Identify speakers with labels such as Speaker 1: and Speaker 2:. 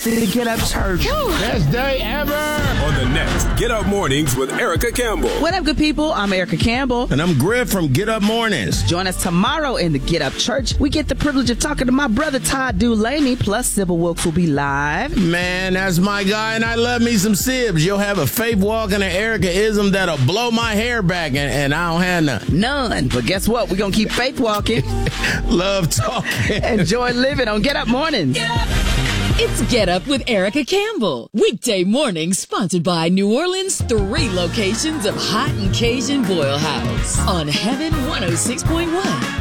Speaker 1: The Get Up Church.
Speaker 2: Best day ever.
Speaker 3: On the next Get Up Mornings with Erica Campbell.
Speaker 1: What up, good people? I'm Erica Campbell.
Speaker 2: And I'm Griff from Get Up Mornings.
Speaker 1: Join us tomorrow in the Get Up Church. We get the privilege of talking to my brother Todd Dulaney, plus Sybil Wilkes will be live.
Speaker 2: Man, that's my guy, and I love me some Sibs. You'll have a faith walk and an Erica-ism that'll blow my hair back, and I don't have none.
Speaker 1: None. But guess what? We're going to keep faith walking.
Speaker 2: Love talking.
Speaker 1: Enjoy living on Get Up Mornings.
Speaker 4: It's Get Up with Erica Campbell. Weekday mornings sponsored by New Orleans' 3 locations of Hot and Cajun Boil House on Heaven 106.1.